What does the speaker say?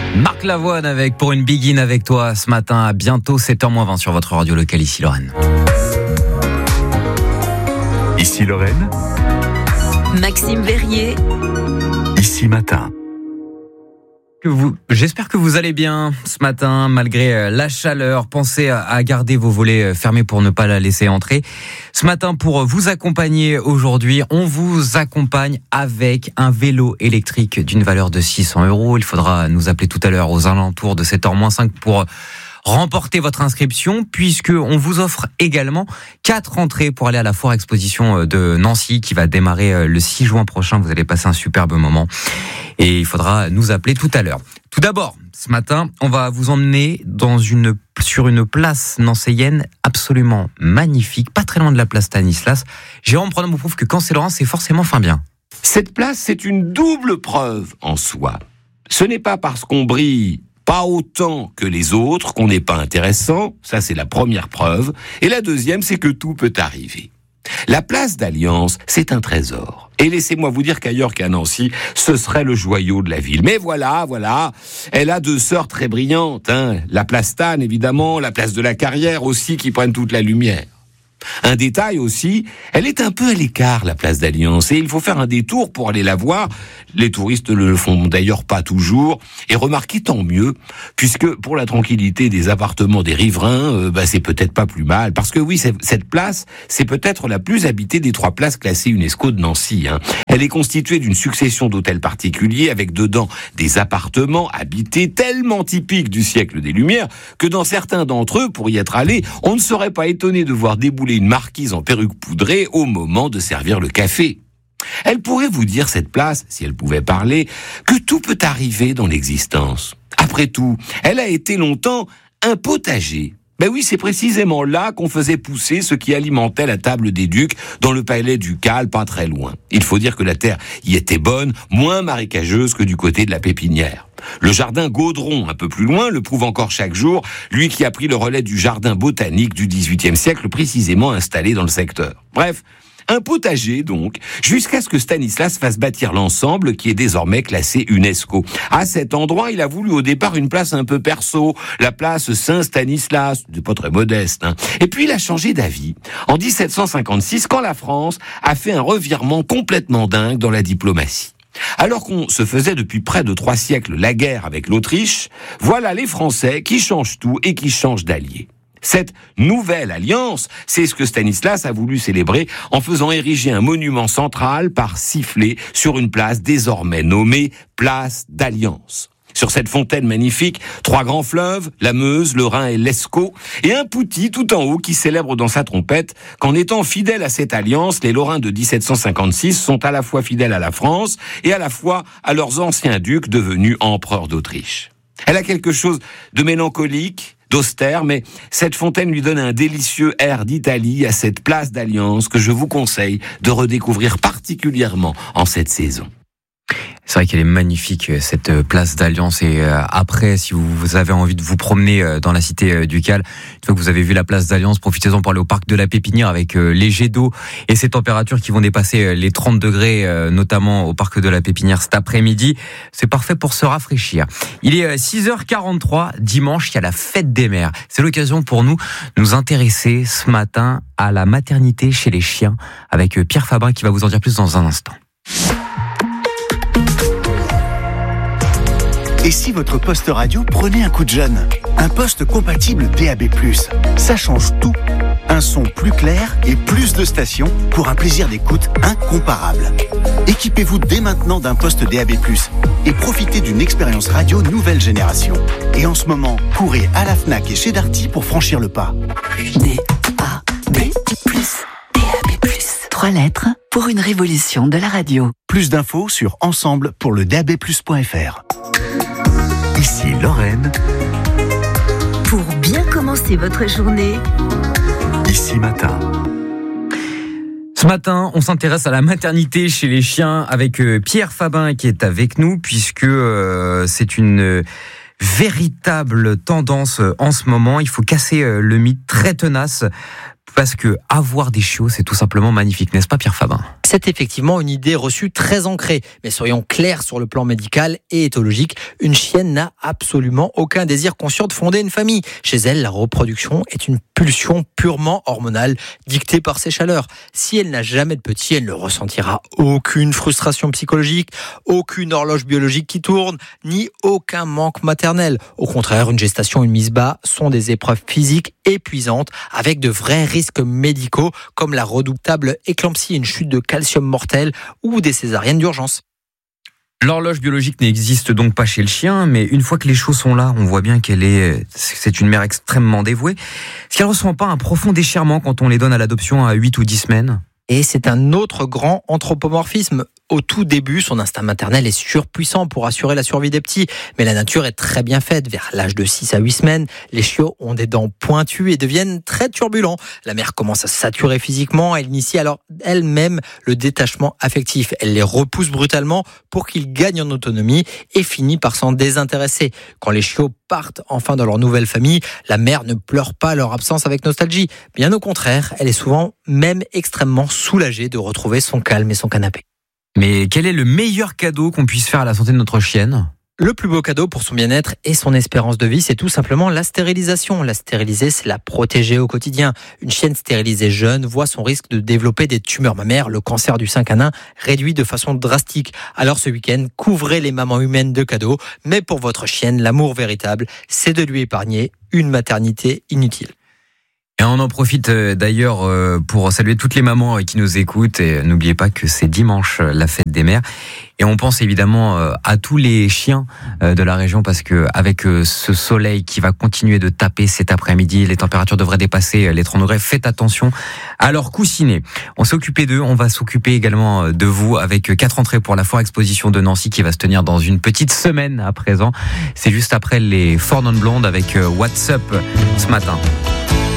Marc Lavoine avec Pour une Begin avec toi ce matin à bientôt 7h-20 sur votre radio locale ici Lorraine. Ici Lorraine. Maxime Verrier. Ici Matin. J'espère que vous allez bien ce matin, malgré la chaleur. Pensez à garder vos volets fermés pour ne pas la laisser entrer. Ce matin, pour vous accompagner aujourd'hui, on vous accompagne avec un vélo électrique d'une valeur de 600 €. Il faudra nous appeler tout à l'heure aux alentours de 7h-5 pour remporter votre inscription, puisque on vous offre également 4 entrées pour aller à la foire exposition de Nancy qui va démarrer le 6 juin prochain. Vous allez passer un superbe moment et il faudra nous appeler tout à l'heure. Tout d'abord, ce matin, on va vous emmener sur une place nancéienne absolument magnifique, pas très loin de la place Stanislas. Jérôme Pronom vous prouve que quand c'est Laurent, c'est forcément fin bien. Cette place, c'est une double preuve en soi. Ce n'est pas parce qu'on brille pas autant que les autres qu'on n'est pas intéressant, ça c'est la première preuve, et la deuxième, c'est que tout peut arriver. La place d'Alliance, c'est un trésor. Et laissez-moi vous dire qu'ailleurs qu'à Nancy, ce serait le joyau de la ville. Mais voilà, elle a 2 sœurs très brillantes, La place Stan, évidemment, la place de la Carrière aussi, qui prennent toute la lumière. Un détail aussi, elle est un peu à l'écart, la place d'Alliance, et il faut faire un détour pour aller la voir. Les touristes ne le font d'ailleurs pas toujours, et remarquez tant mieux, puisque pour la tranquillité des appartements des riverains, c'est peut-être pas plus mal, parce que oui, cette place, c'est peut-être la plus habitée des 3 places classées UNESCO de Nancy. Elle est constituée d'une succession d'hôtels particuliers, avec dedans des appartements habités tellement typiques du siècle des Lumières, que dans certains d'entre eux, pour y être allé, on ne serait pas étonné de voir débouler une marquise en perruque poudrée au moment de servir le café. Elle pourrait vous dire, cette place, si elle pouvait parler, que tout peut arriver dans l'existence. Après tout, elle a été longtemps un potager. Ben oui, c'est précisément là qu'on faisait pousser ce qui alimentait la table des ducs dans le palais ducal, pas très loin. Il faut dire que la terre y était bonne, moins marécageuse que du côté de la Pépinière. Le jardin Gaudron, un peu plus loin, le prouve encore chaque jour, lui qui a pris le relais du jardin botanique du XVIIIe siècle, précisément installé dans le secteur. Bref, un potager donc, jusqu'à ce que Stanislas fasse bâtir l'ensemble qui est désormais classé UNESCO. À cet endroit, il a voulu au départ une place un peu perso, la place Saint-Stanislas, c'est pas très modeste. Et puis il a changé d'avis en 1756 quand la France a fait un revirement complètement dingue dans la diplomatie. Alors qu'on se faisait depuis près de 3 siècles la guerre avec l'Autriche, voilà les Français qui changent tout et qui changent d'alliés. Cette nouvelle alliance, c'est ce que Stanislas a voulu célébrer en faisant ériger un monument central par sifflet sur une place désormais nommée Place d'Alliance. Sur cette fontaine magnifique, 3 grands fleuves, la Meuse, le Rhin et l'Escaut, et un Pouty tout en haut qui célèbre dans sa trompette qu'en étant fidèles à cette alliance, les Lorrains de 1756 sont à la fois fidèles à la France et à la fois à leurs anciens ducs devenus empereurs d'Autriche. Elle a quelque chose de mélancolique, d'austère, mais cette fontaine lui donne un délicieux air d'Italie à cette place d'Alliance que je vous conseille de redécouvrir particulièrement en cette saison. C'est vrai qu'elle est magnifique, cette place d'Alliance. Et après, si vous avez envie de vous promener dans la cité ducale, une fois que vous avez vu la place d'Alliance, profitez-en pour aller au parc de la Pépinière avec les jets d'eau et ces températures qui vont dépasser les 30 degrés, notamment au parc de la Pépinière cet après-midi. C'est parfait pour se rafraîchir. Il est 6h43, dimanche, il y a la fête des mères. C'est l'occasion pour nous de nous intéresser ce matin à la maternité chez les chiens avec Pierre Fabrin qui va vous en dire plus dans un instant. Et si votre poste radio prenait un coup de jeune ? Un poste compatible DAB+, ça change tout. Un son plus clair et plus de stations pour un plaisir d'écoute incomparable. Équipez-vous dès maintenant d'un poste DAB+, et profitez d'une expérience radio nouvelle génération. Et en ce moment, courez à la Fnac et chez Darty pour franchir le pas. DAB+. 3 lettres pour une révolution de la radio. Plus d'infos sur ensemble pour le dabplus.fr. Ici Lorraine. Pour bien commencer votre journée. Ici Matin. Ce matin, on s'intéresse à la maternité chez les chiens avec Pierre Fabin qui est avec nous puisque c'est une véritable tendance en ce moment. Il faut casser le mythe très tenace parce que avoir des chiots, c'est tout simplement magnifique, n'est-ce pas Pierre Fabin ? C'est effectivement une idée reçue très ancrée. Mais soyons clairs sur le plan médical et éthologique, une chienne n'a absolument aucun désir conscient de fonder une famille. Chez elle, la reproduction est une pulsion purement hormonale dictée par ses chaleurs. Si elle n'a jamais de petits, elle ne ressentira aucune frustration psychologique, aucune horloge biologique qui tourne, ni aucun manque maternel. Au contraire, une gestation et une mise bas sont des épreuves physiques épuisantes avec de vrais risques médicaux comme la redoutable éclampsie, une chute de calcium mortelle ou des césariennes d'urgence. L'horloge biologique n'existe donc pas chez le chien, mais une fois que les chiots sont là, on voit bien c'est une mère extrêmement dévouée. Est-ce qu'elle ne ressent pas un profond déchirement quand on les donne à l'adoption à 8 ou 10 semaines ? Et c'est un autre grand anthropomorphisme. Au tout début, son instinct maternel est surpuissant pour assurer la survie des petits. Mais la nature est très bien faite. Vers l'âge de 6 à 8 semaines, les chiots ont des dents pointues et deviennent très turbulents. La mère commence à saturer physiquement. Elle initie alors elle-même le détachement affectif. Elle les repousse brutalement pour qu'ils gagnent en autonomie et finit par s'en désintéresser. Quand les chiots partent enfin dans leur nouvelle famille, la mère ne pleure pas leur absence avec nostalgie. Bien au contraire, elle est souvent même extrêmement soulagée de retrouver son calme et son canapé. Mais quel est le meilleur cadeau qu'on puisse faire à la santé de notre chienne ? Le plus beau cadeau pour son bien-être et son espérance de vie, c'est tout simplement la stérilisation. La stériliser, c'est la protéger au quotidien. Une chienne stérilisée jeune voit son risque de développer des tumeurs mammaires, le cancer du sein canin, réduit de façon drastique. Alors ce week-end, couvrez les mamans humaines de cadeaux. Mais pour votre chienne, l'amour véritable, c'est de lui épargner une maternité inutile. Et on en profite d'ailleurs pour saluer toutes les mamans qui nous écoutent. Et n'oubliez pas que c'est dimanche la fête des mères. Et on pense évidemment à tous les chiens de la région parce que avec ce soleil qui va continuer de taper cet après-midi, les températures devraient dépasser les 30 degrés. Faites attention à leur coussinet. On s'est occupé d'eux, on va s'occuper également de vous avec 4 entrées pour la Foire Exposition de Nancy qui va se tenir dans une petite semaine à présent. C'est juste après les Four Non Blondes avec What's Up ce matin.